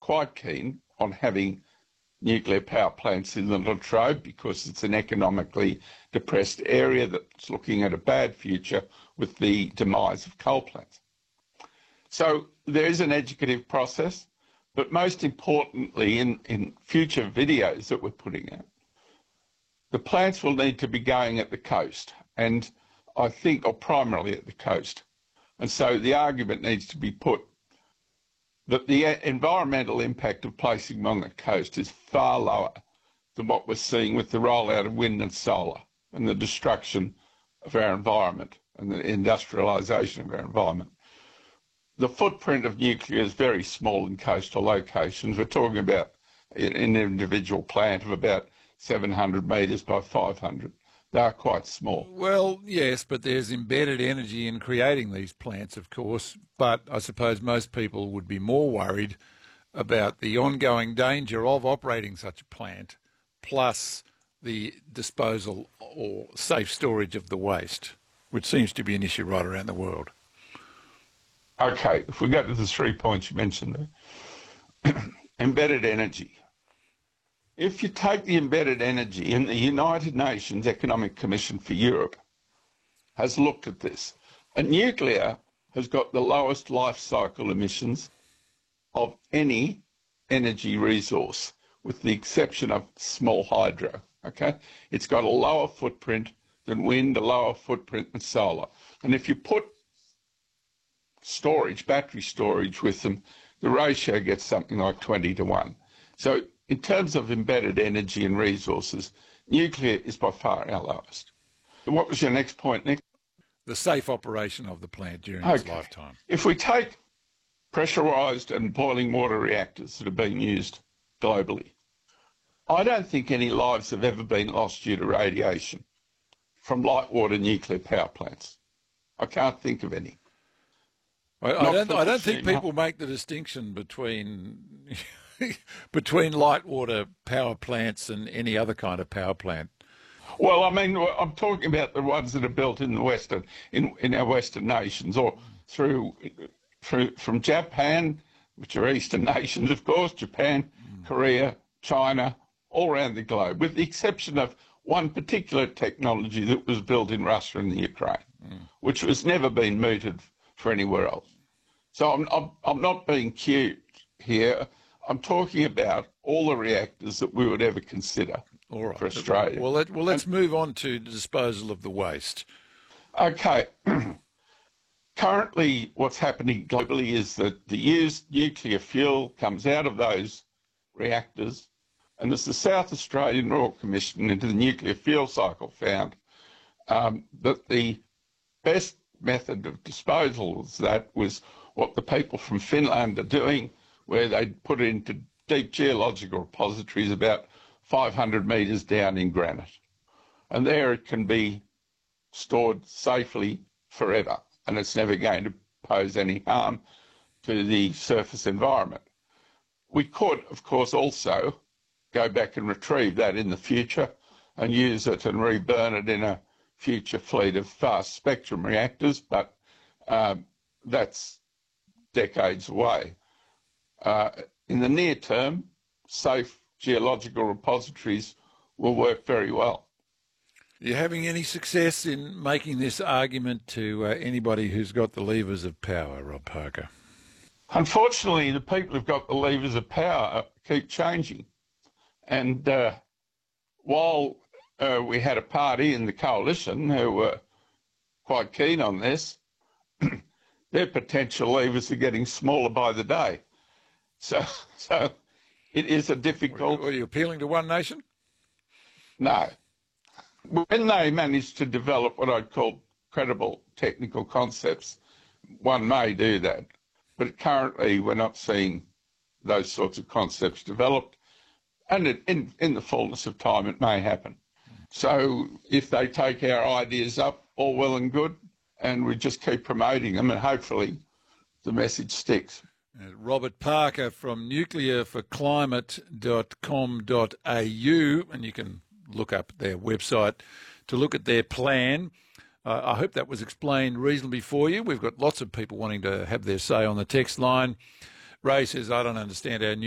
quite keen on having nuclear power plants in the Latrobe because it's an economically depressed area that's looking at a bad future with the demise of coal plants. So there is an educative process, but most importantly, in future videos that we're putting out, the plants will need to be going at the coast, and I think, or primarily at the coast. And so the argument needs to be put that the environmental impact of placing them on the coast is far lower than what we're seeing with the rollout of wind and solar and the destruction of our environment and the industrialisation of our environment. The footprint of nuclear is very small in coastal locations. We're talking about an individual plant of about 700 metres by 500. They are quite small. Well, yes, but there's embedded energy in creating these plants, of course. But I suppose most people would be more worried about the ongoing danger of operating such a plant, plus the disposal or safe storage of the waste, which seems to be an issue right around the world. Okay, if we go to the 3 points you mentioned there. Embedded energy. If you take the embedded energy, and the United Nations Economic Commission for Europe has looked at this, and nuclear has got the lowest life cycle emissions of any energy resource, with the exception of small hydro, okay? It's got a lower footprint than wind, a lower footprint than solar. And if you put storage, battery storage with them, the ratio gets something like 20-1. So in terms of embedded energy and resources, nuclear is by far our lowest. And what was your next point, Nick? The safe operation of the plant during its lifetime. If we take pressurised and boiling water reactors that are being used globally, I don't think any lives have ever been lost due to radiation from light water nuclear power plants. I can't think of any. I don't think people make the distinction between between light water power plants and any other kind of power plant. Well, I mean, I'm talking about the ones that are built in the Western, in our Western nations, or from Japan, which are Eastern nations, of course, Japan, Korea, China, all around the globe, with the exception of one particular technology that was built in Russia and the Ukraine, which has never been mooted for anywhere else. So I'm not being cute here. I'm talking about all the reactors that we would ever consider for Australia. Well, let's move on to the disposal of the waste. Okay. Currently, what's happening globally is that the used nuclear fuel comes out of those reactors, and as the South Australian Royal Commission into the nuclear fuel cycle found, that the best method of disposal of that was what the people from Finland are doing, where they put it into deep geological repositories about 500 metres down in granite. And there it can be stored safely forever, and it's never going to pose any harm to the surface environment. We could, of course, also go back and retrieve that in the future and use it and reburn it in a future fleet of fast spectrum reactors, but that's decades away. In the near term, safe geological repositories will work very well. Are you having any success in making this argument to anybody who's got the levers of power, Rob Parker? Unfortunately, the people who've got the levers of power keep changing. And while we had a party in the coalition who were quite keen on this, their potential levers are getting smaller by the day. So it is a difficult... Are you appealing to One Nation? No. When they manage to develop what I'd call credible technical concepts, one may do that. But currently we're not seeing those sorts of concepts developed. And in the fullness of time, it may happen. So if they take our ideas up, all well and good, and we just keep promoting them, and hopefully the message sticks. Robert Parker from nuclearforclimate.com.au, and you can look up their website to look at their plan. I hope that was explained reasonably for you. We've got lots of people wanting to have their say on the text line. Ray says, I don't understand our